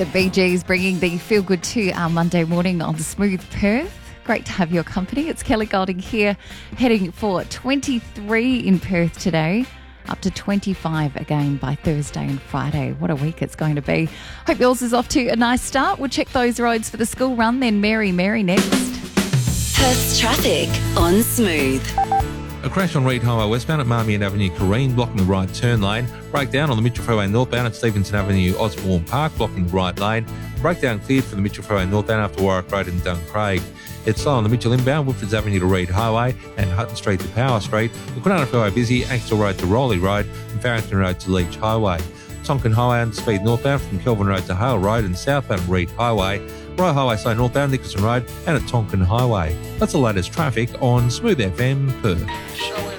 The Bee Gees bringing the feel good to our Monday morning on Smooth Perth. Great to have your company. It's Kelly Golding here, heading for 23 in Perth today, up to 25 again by Thursday and Friday. What a week it's going to be. Hope yours is off to a nice start. We'll check those roads for the school run, then Mary next. Perth's traffic on Smooth. A crash on Reid Highway westbound at Marmion Avenue, Careen, blocking the right turn lane. Breakdown on the Mitchell Freeway northbound at Stevenson Avenue, Osborne Park, blocking the right lane. Breakdown cleared for the Mitchell Freeway northbound after Warwick Road and Duncraig. It's slow on the Mitchell inbound, Woodfords Avenue to Reid Highway and Hutton Street to Power Street. The Kwinana Freeway busy, Axel Road to Rowley Road and Farrington Road to Leach Highway. Tonkin Highway under speed northbound from Kelvin Road to Hale Road and southbound Reid Highway. Royal Highway slow northbound Nicholson Road and at Tonkin Highway. That's the latest traffic on Smooth FM Perth.